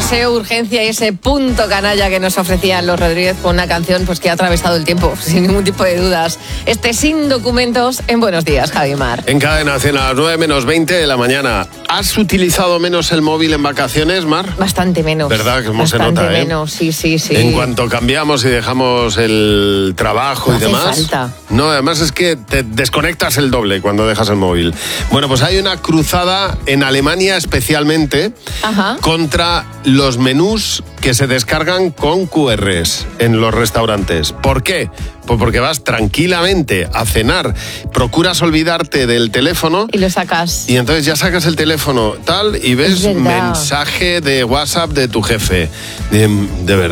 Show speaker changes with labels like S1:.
S1: deseo, urgencia y ese punto canalla que nos ofrecían los Rodríguez con una canción pues que ha atravesado el tiempo, sin ningún tipo de dudas. Sin documentos en Buenos Días, Javi Mar.
S2: En Cadena 100 a las 9:20 de la mañana. ¿Has utilizado menos el móvil en vacaciones, Mar?
S1: Bastante menos.
S2: ¿Verdad? Como se
S1: Bastante
S2: nota,
S1: menos, sí.
S2: En cuanto cambiamos y dejamos el trabajo
S1: no
S2: y demás.
S1: hace falta.
S2: No, además es que te desconectas el doble cuando dejas el móvil. Bueno, pues hay una cruzada en Alemania especialmente contra los menús que se descargan con QRs en los restaurantes. ¿Por qué? Pues porque vas tranquilamente a cenar, procuras olvidarte del teléfono
S1: y lo sacas.
S2: Y entonces ya sacas el teléfono tal y ves mensaje de WhatsApp de tu jefe. De verdad.